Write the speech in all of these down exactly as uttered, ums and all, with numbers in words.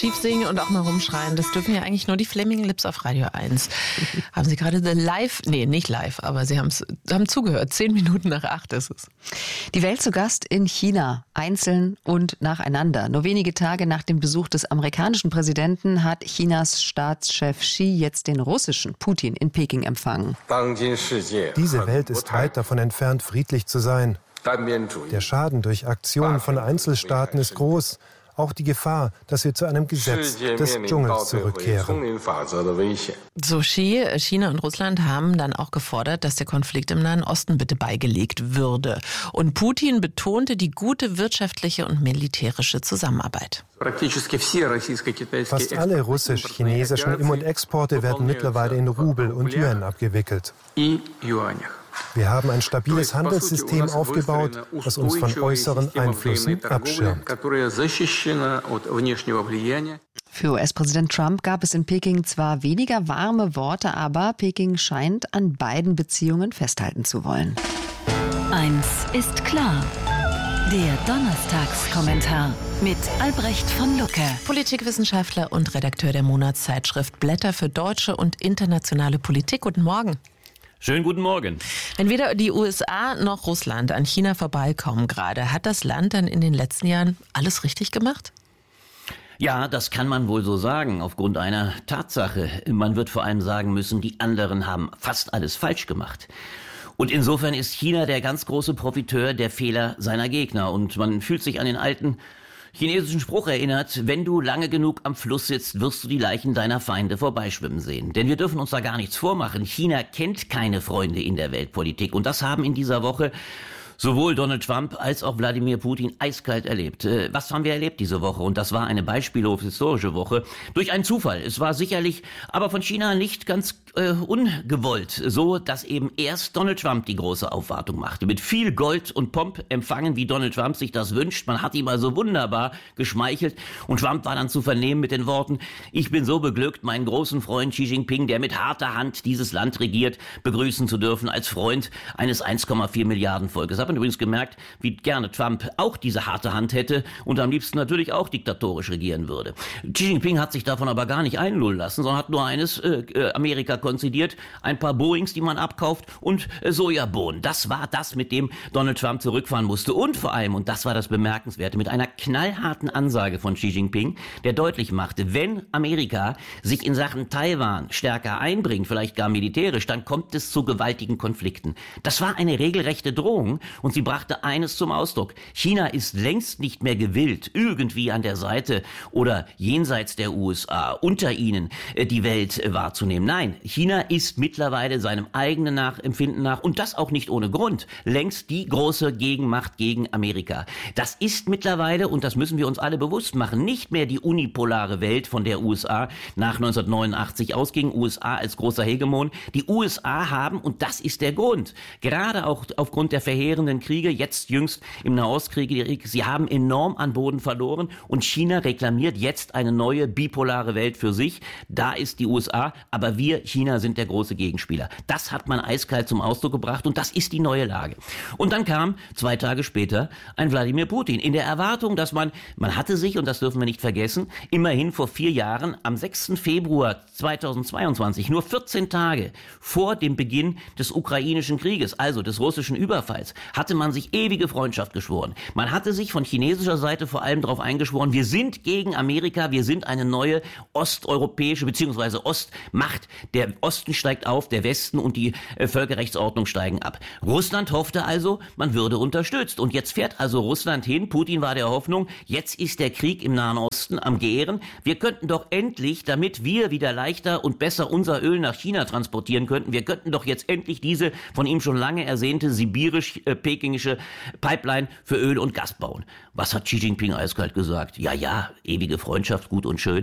Schief singen und auch mal rumschreien, das dürfen ja eigentlich nur die Flaming Lips auf Radio eins. Haben Sie gerade the live, nee, nicht live, aber Sie haben's, haben zugehört. Zehn Minuten nach acht ist es. Die Welt zu Gast in China, einzeln und nacheinander. Nur wenige Tage nach dem Besuch des amerikanischen Präsidenten hat Chinas Staatschef Xi jetzt den russischen Putin in Peking empfangen. Diese Welt ist weit davon entfernt, friedlich zu sein. Der Schaden durch Aktionen von Einzelstaaten ist groß. Auch die Gefahr, dass wir zu einem Gesetz des Dschungels zurückkehren. So Xi, China und Russland haben dann auch gefordert, dass der Konflikt im Nahen Osten bitte beigelegt würde. Und Putin betonte die gute wirtschaftliche und militärische Zusammenarbeit. Fast alle russisch-chinesischen Im- und Exporte werden mittlerweile in Rubel und Yuan abgewickelt. Wir haben ein stabiles Handelssystem aufgebaut, das uns von äußeren Einflüssen abschirmt. Für U S-Präsident Trump gab es in Peking zwar weniger warme Worte, aber Peking scheint an beiden Beziehungen festhalten zu wollen. Eins ist klar. Der Donnerstagskommentar mit Albrecht von Lucke. Politikwissenschaftler und Redakteur der Monatszeitschrift Blätter für deutsche und internationale Politik. Guten Morgen. Schönen guten Morgen. Wenn weder die U S A noch Russland an China vorbeikommen gerade, hat das Land dann in den letzten Jahren alles richtig gemacht? Ja, das kann man wohl so sagen, aufgrund einer Tatsache. Man wird vor allem sagen müssen, die anderen haben fast alles falsch gemacht. Und insofern ist China der ganz große Profiteur der Fehler seiner Gegner. Und man fühlt sich an den alten chinesischen Spruch erinnert: Wenn du lange genug am Fluss sitzt, wirst du die Leichen deiner Feinde vorbeischwimmen sehen. Denn wir dürfen uns da gar nichts vormachen. China kennt keine Freunde in der Weltpolitik. Und das haben in dieser Woche sowohl Donald Trump als auch Wladimir Putin eiskalt erlebt. Was haben wir erlebt diese Woche? Und das war eine beispiellos historische Woche. Durch einen Zufall. Es war sicherlich aber von China nicht ganz äh, ungewollt. So, dass eben erst Donald Trump die große Aufwartung machte. Mit viel Gold und Pomp empfangen, wie Donald Trump sich das wünscht. Man hat ihm also wunderbar geschmeichelt. Und Trump war dann zu vernehmen mit den Worten: Ich bin so beglückt, meinen großen Freund Xi Jinping, der mit harter Hand dieses Land regiert, begrüßen zu dürfen als Freund eines eins Komma vier Milliarden Volkes. Ich habe übrigens gemerkt, wie gerne Trump auch diese harte Hand hätte und am liebsten natürlich auch diktatorisch regieren würde. Xi Jinping hat sich davon aber gar nicht einlullen lassen, sondern hat nur eines äh, Amerika konzidiert: ein paar Boeings, die man abkauft, und äh, Sojabohnen. Das war das, mit dem Donald Trump zurückfahren musste. Und vor allem, und das war das Bemerkenswerte, mit einer knallharten Ansage von Xi Jinping, der deutlich machte, wenn Amerika sich in Sachen Taiwan stärker einbringt, vielleicht gar militärisch, dann kommt es zu gewaltigen Konflikten. Das war eine regelrechte Drohung. Und sie brachte eines zum Ausdruck: China ist längst nicht mehr gewillt, irgendwie an der Seite oder jenseits der U S A, unter ihnen, die Welt wahrzunehmen. Nein, China ist mittlerweile seinem eigenen Nachempfinden nach, und das auch nicht ohne Grund, längst die große Gegenmacht gegen Amerika. Das ist mittlerweile, und das müssen wir uns alle bewusst machen, nicht mehr die unipolare Welt, von der U S A nach neunzehnhundertneunundachtzig ausging, U S A als großer Hegemon. Die U S A haben, und das ist der Grund, gerade auch aufgrund der verheerenden Kriege, jetzt jüngst im Nahostkrieg, sie haben enorm an Boden verloren, und China reklamiert jetzt eine neue bipolare Welt für sich. Da ist die U S A, aber wir, China, sind der große Gegenspieler. Das hat man eiskalt zum Ausdruck gebracht, und das ist die neue Lage. Und dann kam zwei Tage später ein Wladimir Putin in der Erwartung, dass man, man hatte sich, und das dürfen wir nicht vergessen, immerhin vor vier Jahren am sechsten Februar zweitausendzweiundzwanzig, nur vierzehn Tage vor dem Beginn des ukrainischen Krieges, also des russischen Überfalls, hatte man sich ewige Freundschaft geschworen. Man hatte sich von chinesischer Seite vor allem darauf eingeschworen: Wir sind gegen Amerika, wir sind eine neue osteuropäische bzw. Ostmacht. Der Osten steigt auf, der Westen und die äh, Völkerrechtsordnung steigen ab. Russland hoffte also, man würde unterstützt. Und jetzt fährt also Russland hin. Putin war der Hoffnung, jetzt ist der Krieg im Nahen Osten am Gären. Wir könnten doch endlich, damit wir wieder leichter und besser unser Öl nach China transportieren könnten, wir könnten doch jetzt endlich diese von ihm schon lange ersehnte sibirisch-pekingische Pipeline für Öl und Gas bauen. Was hat Xi Jinping eiskalt gesagt? Ja, ja, ewige Freundschaft, gut und schön.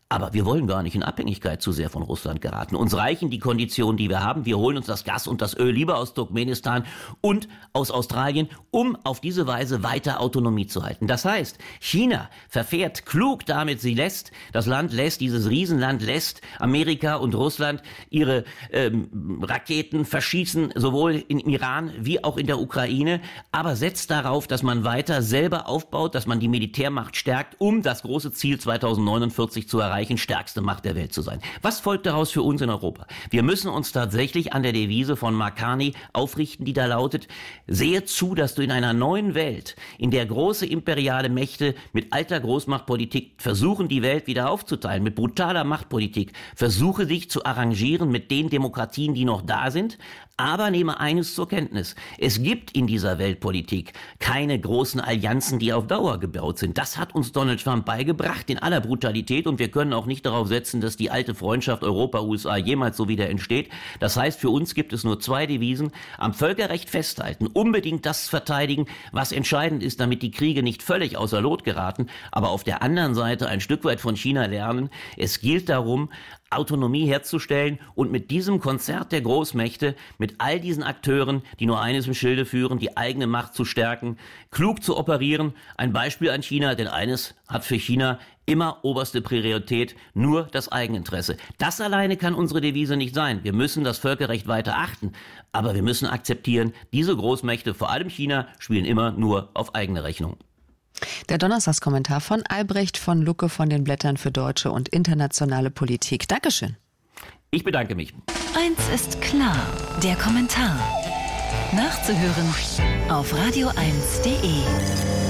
Aber wir wollen gar nicht in Abhängigkeit zu sehr von Russland geraten. Uns reichen die Konditionen, die wir haben. Wir holen uns das Gas und das Öl lieber aus Turkmenistan und aus Australien, um auf diese Weise weiter Autonomie zu halten. Das heißt, China verfährt klug damit, sie lässt, das Land lässt, dieses Riesenland lässt Amerika und Russland ihre ähm, Raketen verschießen, sowohl in Iran wie auch in der Ukraine, aber setzt darauf, dass man weiter selber aufbaut, dass man die Militärmacht stärkt, um das große Ziel zweitausendneunundvierzig zu erreichen, stärkste Macht der Welt zu sein. Was folgt daraus für uns in Europa? Wir müssen uns tatsächlich an der Devise von Mark Carney aufrichten, die da lautet: Sehe zu, dass du in einer neuen Welt, in der große imperiale Mächte mit alter Großmachtpolitik versuchen, die Welt wieder aufzuteilen, mit brutaler Machtpolitik, versuche dich zu arrangieren mit den Demokratien, die noch da sind, aber nehme eines zur Kenntnis: Es gibt in dieser Weltpolitik keine großen Allianzen, die auf Dauer gebaut sind. Das hat uns Donald Trump beigebracht in aller Brutalität, und wir können auch nicht darauf setzen, dass die alte Freundschaft Europa-U S A jemals so wieder entsteht. Das heißt, für uns gibt es nur zwei Devisen: Am Völkerrecht festhalten, unbedingt das verteidigen, was entscheidend ist, damit die Kriege nicht völlig außer Lot geraten, aber auf der anderen Seite ein Stück weit von China lernen. Es gilt darum, Autonomie herzustellen und mit diesem Konzert der Großmächte, mit all diesen Akteuren, die nur eines im Schilde führen, die eigene Macht zu stärken, klug zu operieren. Ein Beispiel an China, denn eines hat für China immer oberste Priorität: nur das Eigeninteresse. Das alleine kann unsere Devise nicht sein. Wir müssen das Völkerrecht weiter achten, aber wir müssen akzeptieren, diese Großmächte, vor allem China, spielen immer nur auf eigene Rechnung. Der Donnerstagskommentar von Albrecht von Lucke von den Blättern für deutsche und internationale Politik. Dankeschön. Ich bedanke mich. Eins ist klar, der Kommentar. Nachzuhören auf radio eins punkt de.